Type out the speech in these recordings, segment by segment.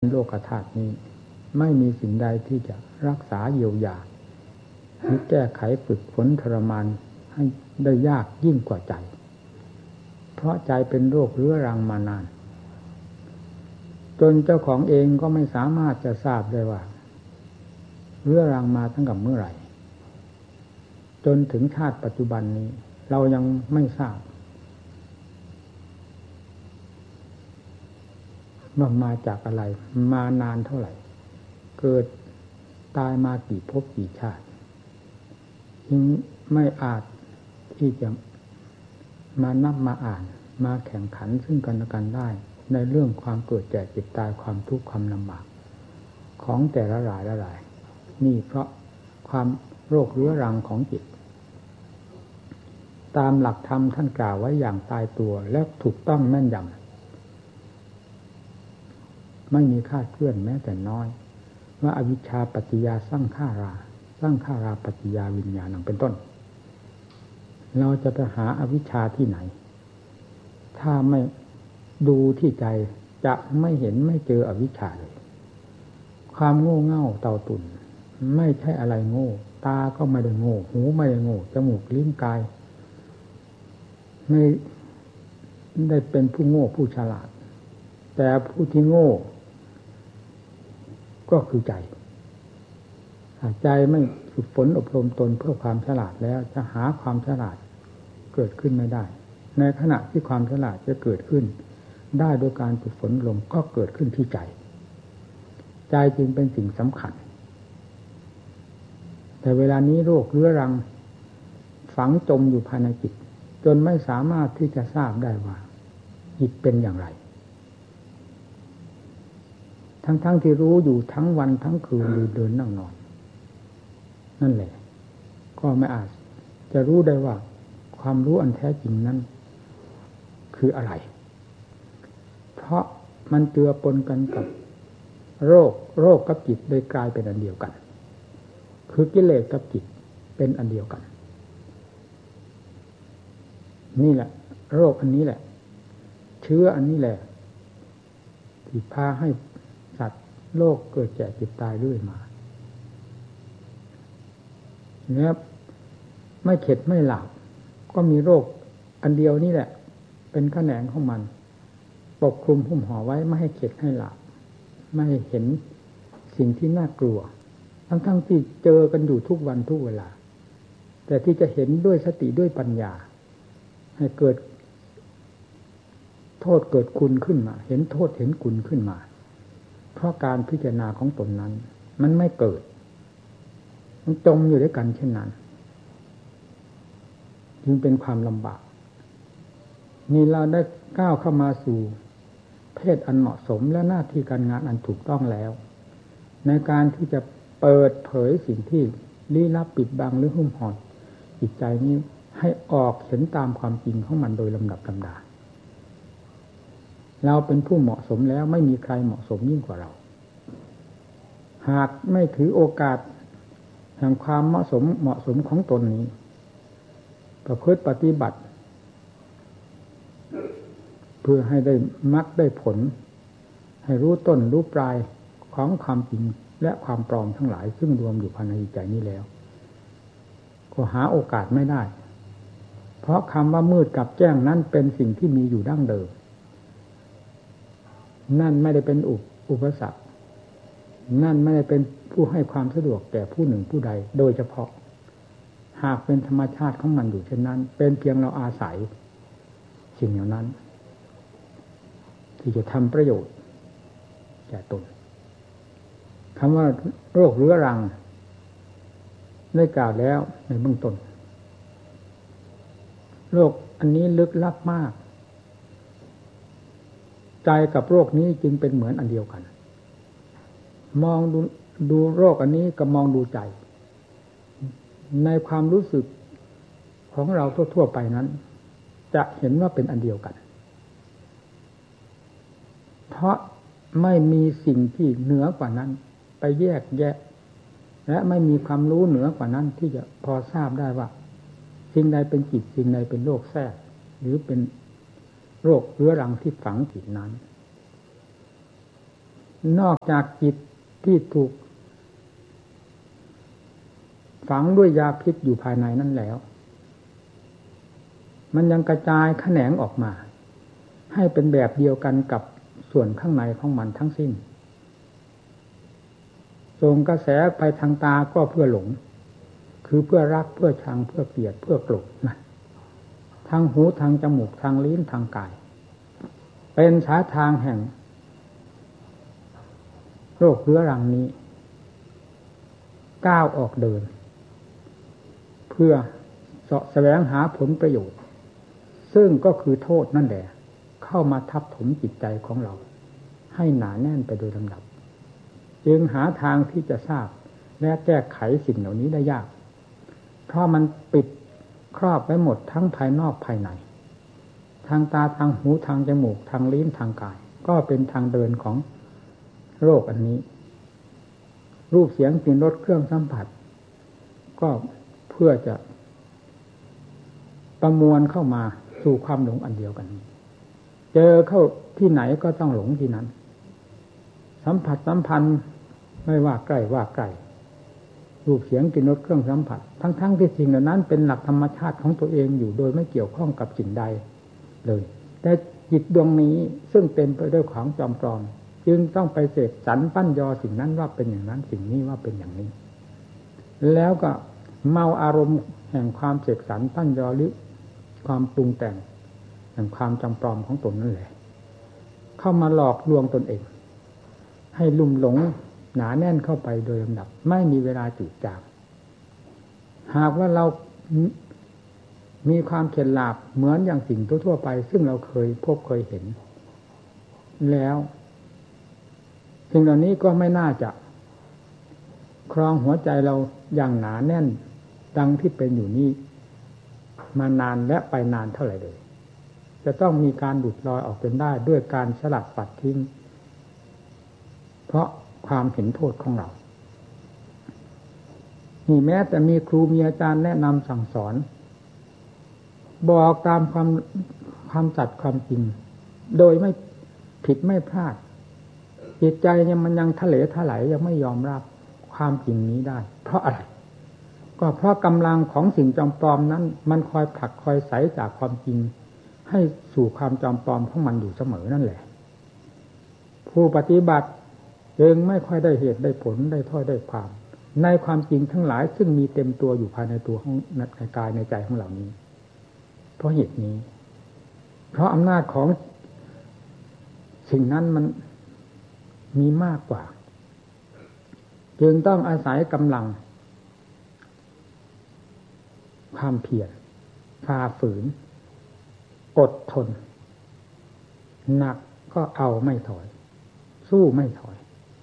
โลกธาตุนี้ไม่มีสิ่งใดที่จะรักษาเยียวยาหรือแก้ไขฝึกฝนทรมานให้ได้ยากยิ่งกว่าใจเพราะใจเป็นโรคเรื้อรังมานานจนเจ้าของเองก็ไม่สามารถจะทราบได้ว่าเรื้อรังมาตั้งแต่เมื่อไหร่จนถึงชาติปัจจุบันนี้เรายังไม่ทราบว่ามาจากอะไรมานานเท่าไหร่เกิดตายมากี่ภพกี่ชาติยังไม่อาจที่จะมานับมาอ่านมาแข่งขันซึ่งกันและกันได้ในเรื่องความเกิดแก่เจ็บตายความทุกข์ความลำบากของแต่ละรายละรายนี่เพราะความโรคเรื้อรังของจิตตามหลักธรรมท่านกล่าวไว้อย่างตายตัวและถูกต้องแม่นยำไม่มีคาดเคลื่อนแม้แต่น้อยว่าอวิชชาปัจจยาสร้างขาราปัจจยาวิญญาณเป็นต้นเราจะไปหาอวิชชาที่ไหนถ้าไม่ดูที่ใจจะไม่เห็นไม่เจออวิชชาเลยความโง่เง่าเต่าตุ่นไม่ใช่อะไรโง่ตาก็ไม่ได้โง่หูไม่ได้โง่จมูกลิ้นกายไม่ได้เป็นผู้โง่ผู้ฉลาดแต่ผู้ที่โง่ก็คือใจใจไม่ฝึกฝนอบรมตนเพื่อความฉลาดแล้วจะหาความฉลาดเกิดขึ้นไม่ได้ในขณะที่ความฉลาดจะเกิดขึ้นได้โดยการฝึกฝนลมก็เกิดขึ้นที่ใจใจจึงเป็นสิ่งสำคัญแต่เวลานี้โรคเรื้อรังฝังจมอยู่ภายในจิตจนไม่สามารถที่จะทราบได้ว่าจิตเป็นอย่างไรทั้งที่รู้อยู่ทั้งวันทั้งคืนเดินนั่งนอนนั่นแหละก็ไม่อาจจะรู้ได้ว่าความรู้อันแท้จริงนั้นคืออะไรเพราะมันเจือปนกันกับโรคกับจิตได้กลายเป็นอันเดียวกันคือกิเลสกับจิตเป็นอันเดียวกันนี่แหละโรคอันนี้แหละเชื้ออันนี้แหละที่พาให้สัตว์โลกเกิดแก่เจ็บตายด้วยมาเนี่ยไม่เข็ดไม่หลับก็มีโรคอันเดียวนี่แหละเป็นแขนงของมันปกคลุมหุ้มห่อไว้ไม่ให้เข็ดให้หลับไม่ให้เห็นสิ่งที่น่ากลัวทั้งที่เจอกันอยู่ทุกวันทุกเวลาแต่ที่จะเห็นด้วยสติด้วยปัญญาให้เกิดโทษเกิดคุณขึ้นมาเห็นโทษเห็นคุณขึ้นมาเพราะการพิจารณาของตนนั้นมันไม่เกิดมันจมอยู่ด้วยกันเช่นนั้นจึงเป็นความลำบากนี่เราได้ก้าวเข้ามาสู่เพศอันเหมาะสมและหน้าที่การงานอันถูกต้องแล้วในการที่จะเปิดเผยสิ่งที่ลี้ลับปิดบังหรือหุ้มห่อจิตใจนี้ให้ออกเห็นตามความจริงของมันโดยลำดับลำดาเราเป็นผู้เหมาะสมแล้วไม่มีใครเหมาะสมยิ่งกว่าเราหากไม่ถือโอกาสแห่งความเหมาะสมของตนนี้ประพฤติปฏิบัติเพื่อให้ได้มรรคได้ผลให้รู้ต้นรู้ปลายของความจริงและความปลอมทั้งหลายซึ่งรวมอยู่ภายในใจนี้แล้วก็หาโอกาสไม่ได้เพราะคำว่ามืดกับแจ้งนั้นเป็นสิ่งที่มีอยู่ดั้งเดิมนั่นไม่ได้เป็นอุปสรรคนั่นไม่ได้เป็นผู้ให้ความสะดวกแก่ผู้หนึ่งผู้ใดโดยเฉพาะหากเป็นธรรมชาติของมันอยู่เช่นนั้นเป็นเพียงเราอาศัยสิ่งเหล่านั้นที่จะทำประโยชน์แก่ตนคำว่าโรคเรื้อรังได้กล่าวแล้วในเบื้องต้นโรคอันนี้ลึกลับมากใจกับโรคนี้จึงเป็นเหมือนอันเดียวกันมองดูโรคอันนี้กับมองดูใจในความรู้สึกของเราทั่วๆไปนั้นจะเห็นว่าเป็นอันเดียวกันเพราะไม่มีสิ่งที่เหนือกว่านั้นไปแยกแยะและไม่มีความรู้เหนือกว่านั้นที่จะพอทราบได้ว่าสิ่งใดเป็นจิตสิ่งใดเป็นโรคแทรกหรือเป็นโรคเรื้อรังที่ฝังจิตนั้นนอกจากจิตที่ถูกฝังด้วยยาพิษอยู่ภายในนั่นแล้วมันยังกระจายแขนงออกมาให้เป็นแบบเดียวกันกับส่วนข้างในของมันทั้งสิ้นส่งกระแสไปทางตาก็เพื่อหลงคือเพื่อรักเพื่อชังเพื่อเกลียดเพื่อโกรธนะทางหูทางจมูกทางลิ้นทางกายเป็นสายทางแห่งโรคเรื้อรังนี้ก้าวออกเดินเพื่อเสาะแสวงหาผลประโยชน์ซึ่งก็คือโทษนั่นแหละเข้ามาทับถมจิตใจของเราให้หนาแน่นไปโดยลำดับจึงหาทางที่จะทราบและแก้ไขสิ่งเหล่านี้ได้ยากเพราะมันปิดครอบไว้หมดทั้งภายนอกภายในทางตาทางหูทางจมูกทางลิ้นทางกายก็เป็นทางเดินของโรคอันนี้รูปเสียงกลิ่นรสเครื่องสัมผัสก็เพื่อจะประมวลเข้ามาสู่ความหลงอันเดียวกันเจอเข้าที่ไหนก็ต้องหลงที่นั้นสัมผัสสัมพันธ์ไม่ว่าใกล้ว่าไกลรูปเสียงกลิ่นรสเครื่องสัมผัสทั้งที่สิ่งเหล่านั้นเป็นหลักธรรมชาติของตัวเองอยู่โดยไม่เกี่ยวข้องกับสิ่งใดเลยแต่จิตดวงนี้ซึ่งเต็มไปด้วยของจอมปลอมจึงต้องไปเสกสรรปั้นยอสิ่งนั้นว่าเป็นอย่างนั้นสิ่งนี้ว่าเป็นอย่างนี้แล้วก็เมาอารมณ์แห่งความเสกสรรปั้นยอหรือความปรุงแต่งแห่งความจำปลอมของตนนั่นแหละเข้ามาหลอกลวงตนเองให้ลุ่มหลงหนาแน่นเข้าไปโดยลำดับไม่มีเวลาจืดจางหากว่าเรามีความเข็ดหลาบเหมือนอย่างสิ่งทั่วไปซึ่งเราเคยพบเคยเห็นแล้วสิ่งเหล่านี้ก็ไม่น่าจะครองหัวใจเราอย่างหนาแน่นดังที่เป็นอยู่นี้มานานและไปนานเท่าไหร่เลยจะต้องมีการหลุดลอยออกจนได้ด้วยการสลัดปัดทิ้งเพราะความเห็นโทษของเรานี่แม้แต่มีครูมีอาจารย์แนะนำสั่งสอนบอกตามความสัตย์ความจริงโดยไม่ผิดไม่พลาดจิตใจเนี่ยมันยังทะเลทลายยังไม่ยอมรับความจริงนี้ได้เพราะอะไรก็เพราะกำลังของสิ่งจอมปลอมนั้นมันคอยผลักคอยไสจากความจริงให้สู่ความจอมปลอมของมันอยู่เสมอนั่นแหละผู้ปฏิบัติจึงไม่ค่อยได้เหตุได้ผลได้ถ้อยได้ความในความจริงทั้งหลายซึ่งมีเต็มตัวอยู่ภายในตัวของในกายในใจของเหล่านี้เพราะเหตุนี้เพราะอำนาจของสิ่งนั้นมันมีมากกว่าจึงต้องอาศัยกำลังความเพียรฝ่าฝืนอดทนหนักก็เอาไม่ถอยสู้ไม่ถอย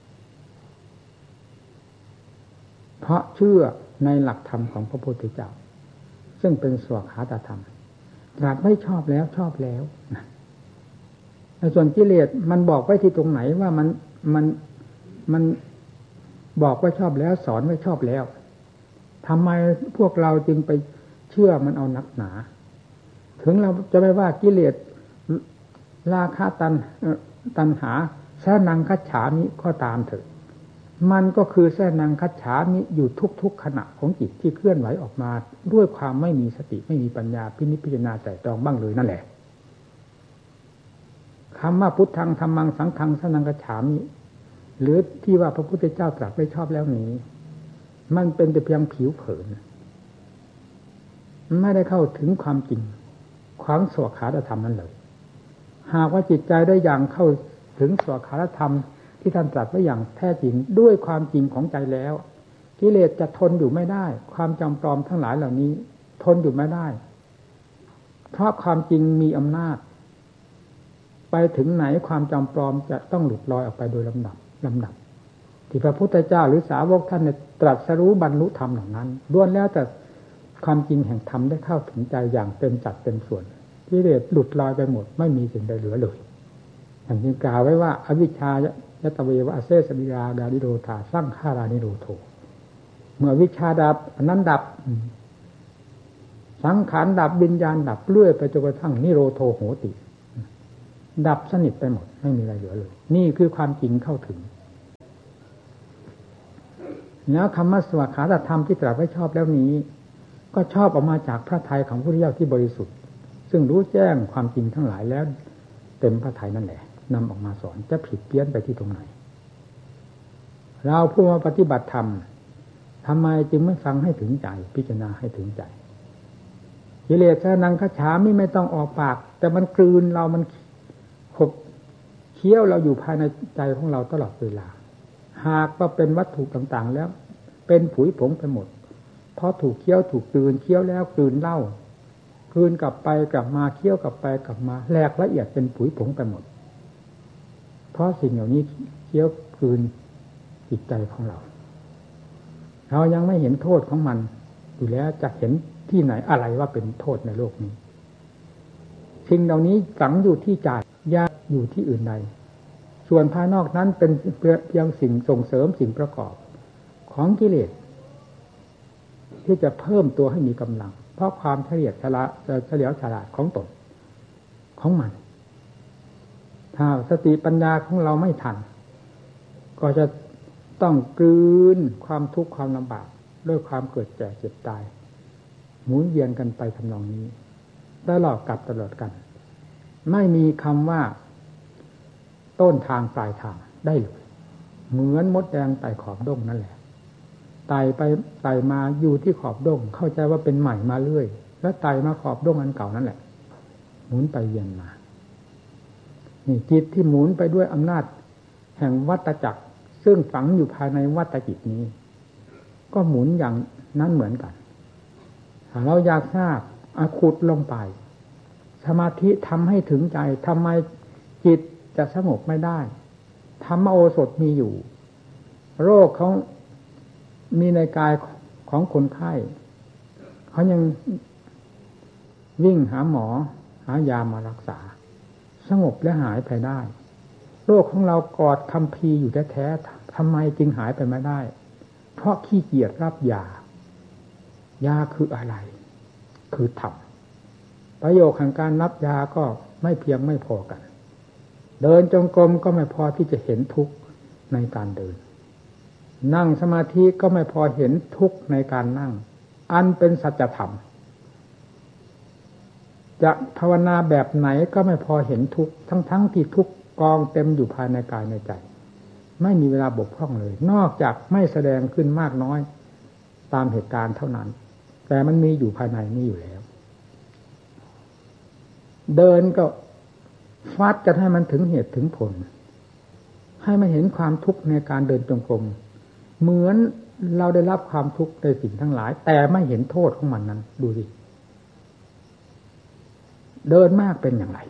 เพราะเชื่อในหลักธรรมของพระพุทธเจ้าซึ่งเป็นสวขาตธรรมตรัสไม่ชอบแล้วชอบแล้วในส่วนกิเลสมันบอกไว้ที่ตรงไหนว่ามันบอกว่าชอบแล้วสอนไว้ชอบแล้วทำไมพวกเราจึงไปเชื่อมันเอานักหนาถึงเราจะไม่ว่ากิเลสราคะตัณหาแสนังคัจฉามิก็ตามเถอะมันก็คือแสนังคัจฉามิอยู่ทุกๆขณะของจิตที่เคลื่อนไหวออกมาด้วยความไม่มีสติไม่มีปัญญาพินิจพิจารณาไตร่ตรองบ้างเลยนั่นแหละคำว่าพุทธังธัมมังสังฆังสนังคัจฉามิหรือที่ว่าพระพุทธเจ้าตรัสไว้ชอบแล้วนี้มันเป็นแต่เพียงผิวเผินไม่ได้เข้าถึงความจริงของสวขาตธรรมนั้นเลยหากว่าจิตใจได้อย่างเข้าถึงสวขาตธรรมที่ท่านตรัสไว้อย่างแท้จริงด้วยความจริงของใจแล้วกิเลสจะทนอยู่ไม่ได้ความจำปลอมทั้งหลายเหล่านี้ทนอยู่ไม่ได้เพราะความจริงมีอำนาจไปถึงไหนความจำปลอมจะต้องหลุดลอยออกไปโดยลำดับที่พระพุทธเจ้าหรือสาวกท่านตรัสรู้บรรลุธรรมเหล่านั้นล้วนแล้วแต่ความจริงแห่งธรรมได้เข้าถึงใจอย่างเต็มจัดเต็มส่วนกิเลสหลุดลอยไปหมดไม่มีสิ่งใดเหลือเลยอย่างที่กล่าวไว้ว่าอวิชชายตเววะเสสบิราดานิโรธาสร้างฆารานิโรโธเมื่อวิชชาดับอันนั้นดับสังขารดับวิญญาณดับเลื่อยไปจนกระทั่งนิโรโธโหติดับสนิทไปหมดไม่มีอะไรเหลือเลยนี่คือความจริงเข้าถึงแล้วคำว่าสวขาตธรรมที่ตรัสไว้ชอบแล้วนี้ก็ชอบออกมาจากพระทัยของพระพุทธเจ้าที่บริสุทธิ์ซึ่งรู้แจ้งความจริงทั้งหลายแล้วเต็มพระทัยนั่นแหละนำออกมาสอนจะผิดเพี้ยนไปที่ตรงไหนเราผู้มาปฏิบัติธรรมทำไมจึงไม่ฟังให้ถึงใจพิจารณาให้ถึงใจกิเลสนังคฉามิไม่ต้องออกปากแต่มันกลืนเรามันขบเคี้ยวเราอยู่ภายในใจของเราตลอดเวลาหากว่าเป็นวัตถุต่างๆแล้วเป็นผุยผงไปหมดเพราะถูกเคี้ยวถูกกลืนเคี้ยวแล้วกลืนเล่ากลืนกลับไปกลับมาเคี้ยวกลับไปกลับมาแหลกละเอียดเป็นผุยผงไปหมดเพราะสิ่งเหล่านี้เคี้ยวกลืนจิตใจของเราเรายังไม่เห็นโทษของมันอยู่แล้วจะเห็นที่ไหนอะไรว่าเป็นโทษในโลกนี้สิ่งเหล่านี้ฝังอยู่ที่ใจยากอยู่ที่อื่นใดส่วนภายนอกนั้นเป็นเพียงสิ่งส่งเสริมสิ่งประกอบของกิเลสที่จะเพิ่มตัวให้มีกำลังเพราะความเฉลียวฉลาดของตนของมันถ้าสติปัญญาของเราไม่ทันก็จะต้องกลืนความทุกข์ความลำบากด้วยความเกิดแก่เจ็บตายหมุนเวียนกันไปทำนองนี้ตลอดกับตลอดกันไม่มีคำว่าต้นทางปลายทางได้เลยเหมือนมดแดงไต่ขอบด้งนั่นแหละไต่ไปไต่มาอยู่ที่ขอบด้งเข้าใจว่าเป็นใหม่มาเรื่อยแล้วไต่มาขอบด้งอันเก่านั่นแหละหมุนไปเวียนมานี่จิตที่หมุนไปด้วยอำนาจแห่งวัฏจักรซึ่งฝังอยู่ภายในวัฏจิตนี้ก็หมุนอย่างนั้นเหมือนกันถ้าเราอยากทราบขุดลงไปสมาธิทำให้ถึงใจทำไมจิตจะสงบไม่ได้ธรรมโอสถมีอยู่โรคเขามีในกายของคนไข้เขายังวิ่งหาหมอหายามารักษาสงบและหายไปได้โรคของเรากอดคัมภีร์อยู่แท้ๆทำไมจึงหายไปไม่ได้เพราะขี้เกียจรับยายาคืออะไรคือธรรมประโยชน์ของการรับยาก็ไม่เพียงไม่พอกันเดินจงกรมก็ไม่พอที่จะเห็นทุกข์ในการเดินนั่งสมาธิก็ไม่พอเห็นทุกข์ในการนั่งอันเป็นสัจธรรมจะภาวนาแบบไหนก็ไม่พอเห็นทุกข์ทั้งที่ทุกข์กองเต็มอยู่ภายในกายในใจไม่มีเวลาบกพร่องเลยนอกจากไม่แสดงขึ้นมากน้อยตามเหตุการณ์เท่านั้นแต่มันมีอยู่ภายในนี้อยู่แล้วเดินก็ฟัดกันให้มันถึงเหตุถึงผลให้มันเห็นความทุกข์ในการเดินจงกรมเหมือนเราได้รับความทุกข์ในสิ่งทั้งหลายแต่ไม่เห็นโทษของมันนั้นดูสิเดินมากเป็นอย่างไร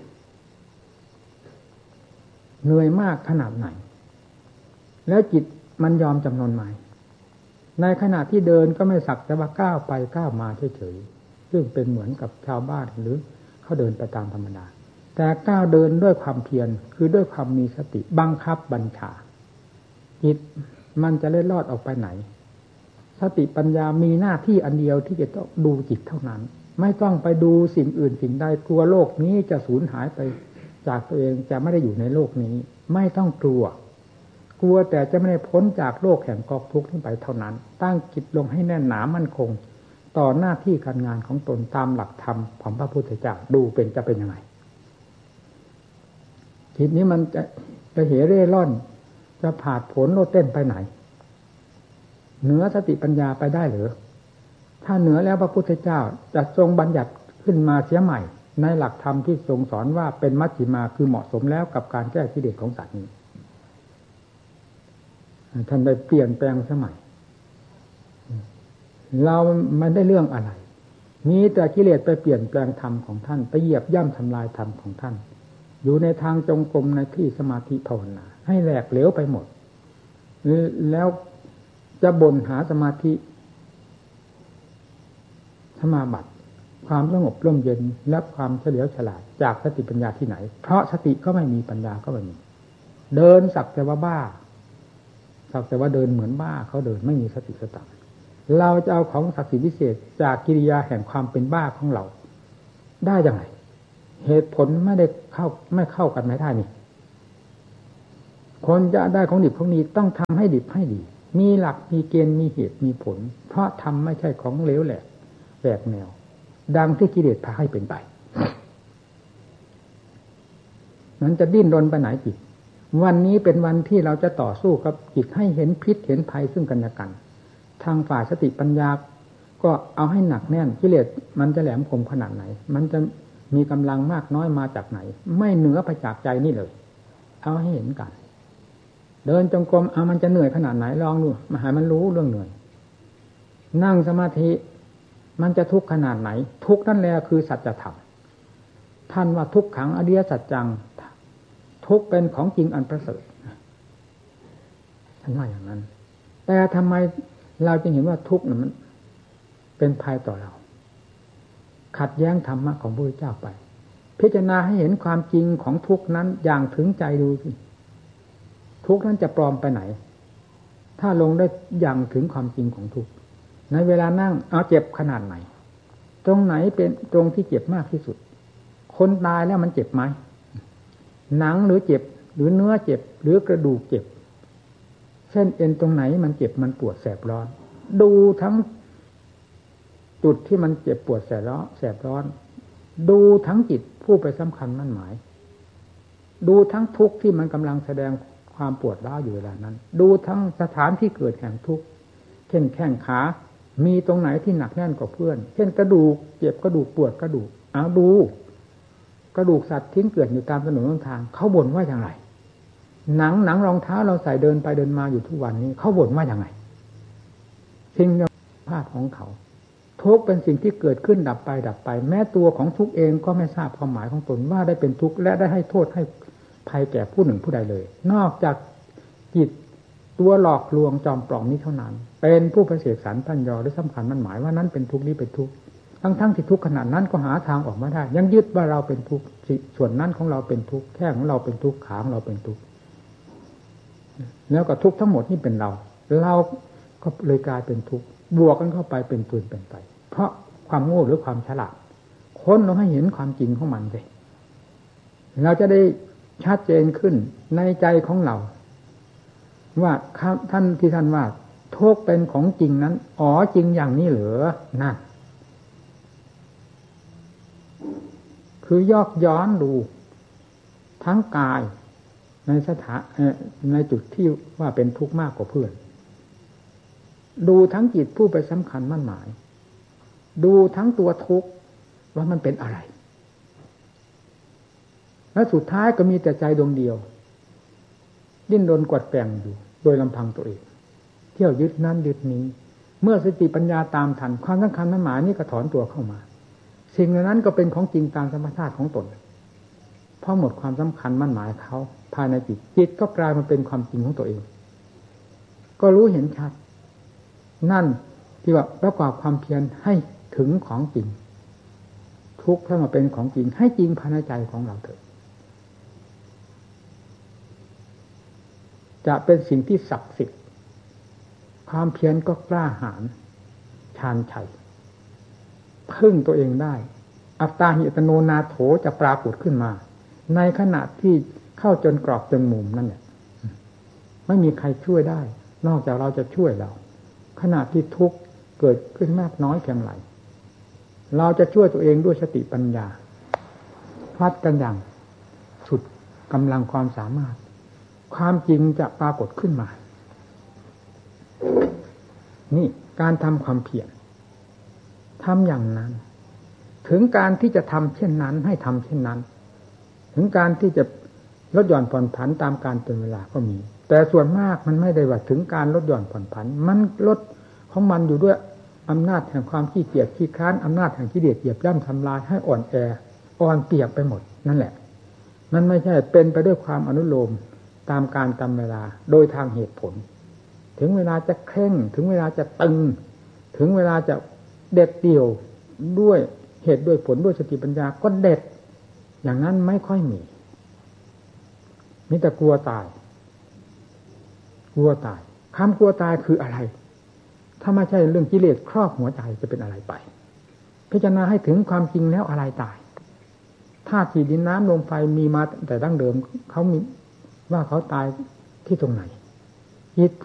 เหนื่อยมากขนาดไหนแล้วจิตมันยอมจำนนไหมในขณะที่เดินก็ไม่สักแต่ว่าก้าวไปก้าวมาเฉยๆซึ่งเป็นเหมือนกับชาวบ้านหรือเขาเดินไปตามธรรมดาแต่ก้าวเดินด้วยความเพียรคือด้วยความมีสติบังคับบัญชาจิตมันจะเล็ดลอดออกไปไหนสติปัญญามีหน้าที่อันเดียวที่จะต้องดูจิตเท่านั้นไม่ต้องไปดูสิ่งอื่นสิ่งใดกลัวโลกนี้จะสูญหายไปจากตัวเองจะไม่ได้อยู่ในโลกนี้ไม่ต้องกลัวแต่จะไม่ได้พ้นจากโลกแห่งกองทุกข์นี้ไปเท่านั้นตั้งจิตลงให้แน่นหนามั่นคงต่อหน้าที่การงานของตนตามหลักธรรมของพระพุทธเจ้าดูจะเป็นยังไงจิตนี้มันจะเหเร่ร่อนจะผาดโผนโลดเต้นไปไหนเหนือสติปัญญาไปได้หรือถ้าเหนือแล้วพระพุทธเจ้าจะทรงบัญญัติขึ้นมาเสียใหม่ในหลักธรรมที่ทรงสอนว่าเป็นมัชฌิมาคือเหมาะสมแล้วกับการแก้กิเลสของสัตว์นี้ท่านได้เปลี่ยนแปลงสมัยเรามันได้เรื่องอะไรมีแต่กิเลสไปเปลี่ยนแปลงธรรมของท่านไปเหยียบย่ำทำลายธรรมของท่านอยู่ในทางจงกรมในที่สมาธิภาวนาให้แหลกเหลวไปหมดแล้วจะบ่นหาสมาธิสมาบัติความสงบร่มเย็นและความเฉลียวฉลาดจากสติปัญญาที่ไหนเพราะสติก็ไม่มีปัญญาก็ไม่มีเดินสักแต่ว่าบ้าสักแต่ว่าเดินเหมือนบ้าเขาเดินไม่มีสติสตังค์เราจะเอาของศักดิ์สิทธิ์พิเศษจากกิริยาแห่งความเป็นบ้าของเราได้อย่างไรเหตุผลไม่เข้ากันไม่ได้นี่คนจะได้ของดิบของดีต้องทำให้ดิบให้ดีมีหลักมีเกณฑ์มีเหตุมีผลเพราะทำไม่ใช่ของเหลวแหลกแหวกแนวดังที่กิเลสพาให้เป็นไปนั้นจะดิ้นรนไปไหนจิตวันนี้เป็นวันที่เราจะต่อสู้กับจิตให้เห็นพิษเห็นภัยซึ่งกันและกันทางฝ่ายสติปัญญาก็เอาให้หนักแน่นกิเลสมันจะแหลมคมขนาดไหนมันจะมีกำลังมากน้อยมาจากไหนไม่เหนือไปจากใจนี่เลยเอาให้เห็นกันเดินจงกรมเอามันจะเหนื่อยขนาดไหนลองดูมาหามันรู้เรื่องเหนื่อยนั่งสมาธิมันจะทุกข์ขนาดไหนทุกข์นั่นแหละคือสัจธรรมท่านว่าทุกขังอริยสัจจังทุกข์เป็นของจริงอันประเสริฐท่านว่าอย่างนั้นแต่ทำไมเราจึงเห็นว่าทุกข์นั้นมันเป็นภัยต่อเราขัดแย้งธรรมะของพระพุทธเจ้าไปพิจารณาให้เห็นความจริงของทุกข์นั้นอย่างถึงใจดูสิทุกข์นั้นจะปลอมไปไหนถ้าลงได้อย่างถึงความจริงของทุกข์ในเวลานั่งเอาเจ็บขนาดไหนตรงไหนเป็นตรงที่เจ็บมากที่สุดคนตายแล้วมันเจ็บไหมหนังหรือเจ็บหรือเนื้อเจ็บหรือกระดูกเจ็บเส้นเอ็นตรงไหนมันเจ็บมันปวดแสบร้อนดูทั้งจุดที่มันเจ็บปวดแสบร้อนดูทั้งจิตผู้ไปสำคัญมั่นหมายดูทั้งทุกข์ที่มันกำลังแสดงความปวดร้าวอยู่เวลานั้นดูทั้งสถานที่เกิดแห่งทุกข์เช่นแข้งขามีตรงไหนที่หนักแน่นกว่าเพื่อนเช่นกระดูกเจ็บกระดูกปวดกระดูกเอาดูกระดูกสัตว์ทิ้งเกลื่อนอยู่ตามถนนหนทางเขาบ่นว่าอย่างไรหนังรองเท้าเราใส่เดินไปเดินมาอยู่ทุกวันนี้เขาบ่นว่าอย่างไรสิ่งที่ภาพของเขาทุกข์เป็นสิ่งที่เกิดขึ้นดับไปแม้ตัวของทุกข์เองก็ไม่ทราบความหมายของตนว่าได้เป็นทุกข์และได้ให้โทษให้ภัยแก่ผู้หนึ่งผู้ใดเลยนอกจากจิตตัวหลอกลวงจอมปลอมนี้เท่านั้นเป็นผู้ประเสริฐสรรพันยอและสำคัญมันหมายว่านั้นเป็นทุกข์นี้เป็นทุกข์ทั้งที่ทุกข์ขนาดนั้นก็หาทางออกมาได้ยังยึดว่าเราเป็นทุกข์ส่วนนั้นของเราเป็นทุกข์แข้งของเราเป็นทุกข์ขาของเราเป็นทุกข์แล้วก็ทุกข์ทั้งหมดนี่เป็นเราก็เลยกลายเป็นทุกข์บวกกันเข้าไปเป็นปืนเป็นไปเพราะความโง่หรือความฉลาดค้นลงให้เห็นความจริงของมันเลยเราจะได้ชัดเจนขึ้นในใจของเราว่าท่านว่าทุกข์เป็นของจริงนั้นอ๋อจริงอย่างนี้เหรอนั่นคือยอกย้อนดูทั้งกายในจุดที่ว่าเป็นทุกข์มากกว่าเพื่อนดูทั้งจิตผู้ไปสำคัญมั่นหมายดูทั้งตัวทุกข์ว่ามันเป็นอะไรและสุดท้ายก็มีแต่ใจดวงเดียวดิ้นรนกวัดแกว่งอยู่โดยลำพังตัวเองเที่ยวยึดนั้นยึดนี้เมื่อสติปัญญาตามทันความสำคัญมั่นหมายนี่ก็ถอนตัวเข้ามาสิ่งเหล่านั้นก็เป็นของจริงตามธรรมชาติของตนพอหมดความสำคัญมั่นหมายเขาภายในจิตก็กลายมาเป็นความจริงของตัวเองก็รู้เห็นชัดนั่นที่ว่าประกอบความเพียรให้ถึงของจริงทุกข์ถ้ามาเป็นของจริงให้จริงภายในใจของเราเถิดจะเป็นสิ่งที่ศักดิ์สิทธิ์ความเพียรก็กล้าหาญชาญชัยพึ่งตัวเองได้อัตตาหิอัตโนนาโถจะปรากฏขึ้นมาในขณะที่เข้าจนกรอบจนมุมนั่นแหละไม่มีใครช่วยได้นอกจากเราจะช่วยเราขณะที่ทุกข์เกิดขึ้นมากน้อยเพียงไรเราจะช่วยตัวเองด้วยสติปัญญาวัดกันอย่างสุดกำลังความสามารถความจริงจะปรากฏขึ้นมานี่การทำความเพียรทำอย่างนั้นถึงการที่จะทำเช่นนั้นให้ทำเช่นนั้นถึงการที่จะลดหย่อนผ่อนผันตามการเป็นเวลาก็มีแต่ส่วนมากมันไม่ได้ว่าถึงการลดหย่อนผ่อนผันมันลดของมันอยู่ด้วยอำนาจแห่งความขี้เกียจขี้ค้านอำนาจแห่งกิเลสเหยียบย่ำทำลายให้อ่อนแออ่อนเปียกไปหมดนั่นแหละมันไม่ใช่เป็นไปด้วยความอนุโลมตามการตามเวลาโดยทางเหตุผลถึงเวลาจะเคร่งถึงเวลาจะตึงถึงเวลาจะเด็ดเดี่ยวด้วยเหตุด้วยผลด้วยสติปัญญาก็เด็ดอย่างนั้นไม่ค่อยมีแต่กลัวตายคำกลัวตายคืออะไรถ้าไม่ใช่เรื่องกิเลสครอบหัวใจจะเป็นอะไรไปพิจารณาให้ถึงความจริงแล้วอะไรตายธาตุสี่ดินน้ำลมไฟมีมาแต่ดั้งเดิมเขามีว่าเขาตายที่ตรงไหนจิต